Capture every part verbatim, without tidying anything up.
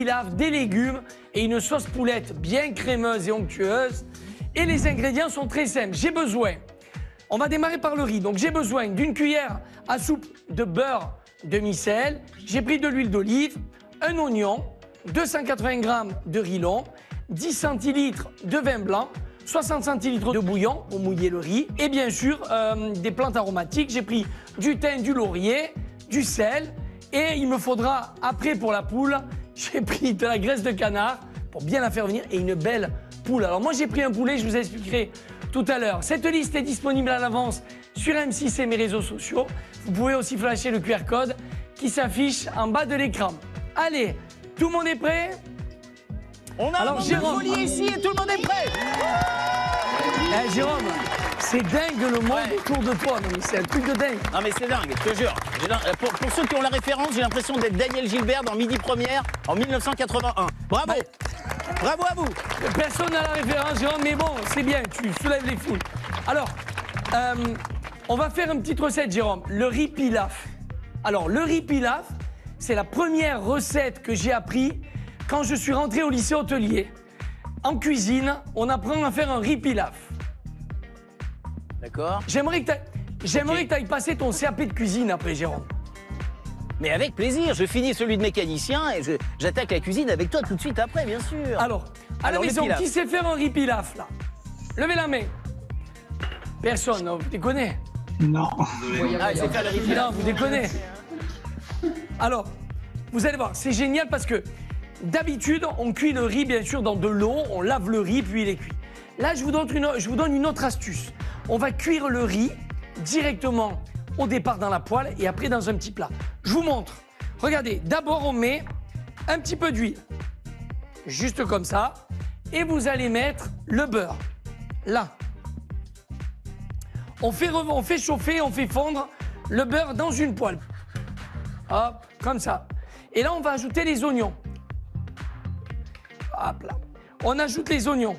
pilaf, des légumes et une sauce poulette bien crémeuse et onctueuse. Et les ingrédients sont très simples. J'ai besoin, on va démarrer par le riz. Donc j'ai besoin d'une cuillère à soupe de beurre demi-sel. J'ai pris de l'huile d'olive, un oignon, deux cent quatre-vingts grammes de riz long, dix centilitres de vin blanc, soixante centilitres de bouillon pour mouiller le riz et bien sûr euh, des plantes aromatiques. J'ai pris du thym, du laurier, du sel et il me faudra après pour la poule, j'ai pris de la graisse de canard pour bien la faire venir et une belle poule. Alors moi j'ai pris un poulet, je vous expliquerai tout à l'heure. Cette liste est disponible à l'avance sur M six et mes réseaux sociaux. Vous pouvez aussi flasher le Q R code qui s'affiche en bas de l'écran. Allez, tout le monde est prêt? On a Alors, un moment Jérôme, de folie ici et tout le monde est prêt. Eh, Jérôme, c'est dingue le monde Ouais. autour de toi, c'est un truc de dingue. Non mais c'est dingue, je te jure. Pour, pour ceux qui ont la référence, j'ai l'impression d'être Daniel Gilbert dans Midi Première en mille neuf cent quatre-vingt-un. Bravo. Ouais. Bravo à vous. Personne n'a la référence, Jérôme, mais bon, c'est bien, tu soulèves les foules. Alors, euh, on va faire une petite recette, Jérôme, le riz pilaf. Alors, le riz pilaf, c'est la première recette que j'ai appris quand je suis rentré au lycée hôtelier. En cuisine, on apprend à faire un riz pilaf. D'accord. J'aimerais que Ok. tu ailles passer ton C A P de cuisine après, Jérôme. Mais avec plaisir, je finis celui de mécanicien et je- j'attaque la cuisine avec toi tout de suite après, bien sûr. Alors, à Alors, la le maison, pilaf. qui sait faire un riz pilaf, là? Levez la main. Personne, non, vous déconnez? Non. Ah, c'est faire le riz Non, pilaf. vous déconnez. Alors, vous allez voir, c'est génial parce que d'habitude, on cuit le riz, bien sûr, dans de l'eau, on lave le riz, puis il est cuit. Là, je vous donne une, je vous donne une autre astuce. On va cuire le riz directement au départ dans la poêle et après dans un petit plat. Je vous montre. Regardez, d'abord, on met un petit peu d'huile. Juste comme ça. Et vous allez mettre le beurre. Là. On fait, rev- on fait chauffer, on fait fondre le beurre dans une poêle. Hop, comme ça. Et là, on va ajouter les oignons. Hop là. On ajoute les oignons.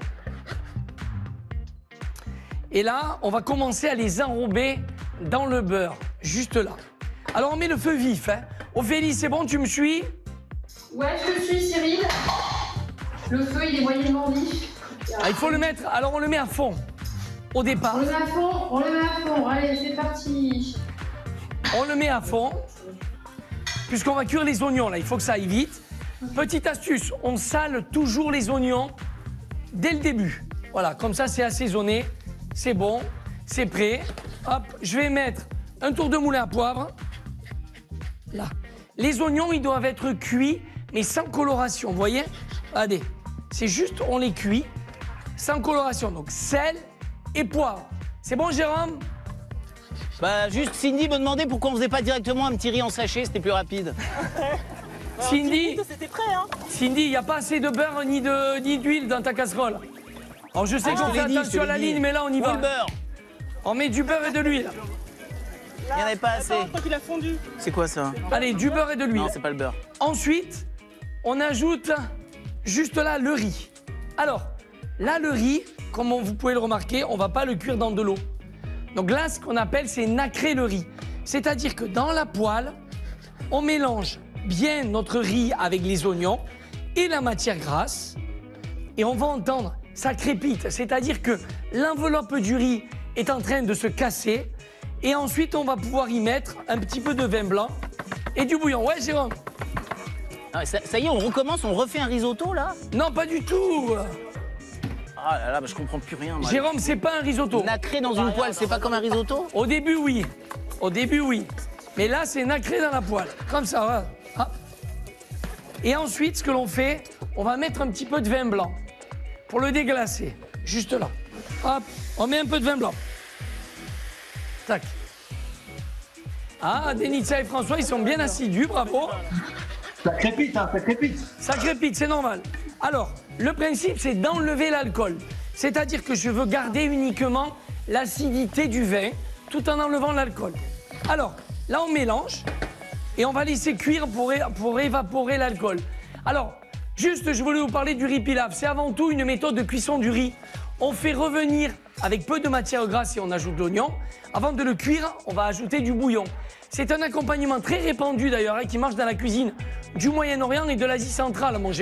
Et là, on va commencer à les enrober dans le beurre, juste là. Alors, on met le feu vif. Hein. Ophélie, c'est bon, tu me suis? Ouais, je te suis, Cyril. Le feu, il est moyennement vif. Ah, il faut le mettre, alors on le met à fond, au départ. On le met à fond, on le met à fond. Allez, c'est parti. On le met à fond, puisqu'on va cuire les oignons, là, il faut que ça aille vite. Petite astuce, on sale toujours les oignons dès le début. Voilà, comme ça, c'est assaisonné, c'est bon, c'est prêt. Hop, je vais mettre un tour de moulin à poivre. Là. Les oignons, ils doivent être cuits, mais sans coloration, vous voyez? Regardez, c'est juste, on les cuit, sans coloration. Donc, sel et poivre. C'est bon, Jérôme? Bah juste Cindy me demandait pourquoi on faisait pas directement un petit riz en sachet, c'était plus rapide. Cindy, C'était prêt, hein? Cindy, il n'y a pas assez de beurre ni de ni d'huile dans ta casserole. Alors je sais Ah, qu'on je te fait l'ai dit, attention je à te la l'ai dit. ligne, mais là on y Où va. le beurre? On met du beurre et de l'huile. Il n'y en avait pas assez. Attends, je crois qu'il a fondu. C'est quoi ça? Allez, du beurre et de l'huile. Non, c'est pas le beurre. Ensuite, on ajoute juste là le riz. Alors, là le riz, comme on- vous pouvez le remarquer, on ne va pas le cuire dans de l'eau. Donc là, ce qu'on appelle, c'est nacrer le riz. C'est-à-dire que dans la poêle, on mélange bien notre riz avec les oignons et la matière grasse. Et on va entendre, ça crépite. C'est-à-dire que l'enveloppe du riz est en train de se casser. Et ensuite, on va pouvoir y mettre un petit peu de vin blanc et du bouillon. Ouais, Jérôme? Ah, ça, ça y est, on recommence, on refait un risotto là? Non, pas du tout. Ah là là, bah, je comprends plus rien. Moi. Jérôme, c'est pas un risotto. Nacré dans une poêle, c'est pas comme un risotto? Au début, oui. Au début, oui. Mais là, c'est nacré dans la poêle. Comme ça, voilà. Hop. Et ensuite, ce que l'on fait, on va mettre un petit peu de vin blanc pour le déglacer. Juste là. Hop, on met un peu de vin blanc. Tac. Ah, Denitza et François, ils sont bien assidus, bravo. Ça crépite, hein, ça crépite. Ça crépite, c'est normal. Alors, le principe, c'est d'enlever l'alcool. C'est-à-dire que je veux garder uniquement l'acidité du vin tout en enlevant l'alcool. Alors, là, on mélange et on va laisser cuire pour, é- pour évaporer l'alcool. Alors, juste, je voulais vous parler du riz pilaf. C'est avant tout une méthode de cuisson du riz. On fait revenir avec peu de matière grasse et on ajoute l'oignon. Avant de le cuire, on va ajouter du bouillon. C'est un accompagnement très répandu d'ailleurs, hein, qui marche dans la cuisine du Moyen-Orient et de l'Asie centrale. Mon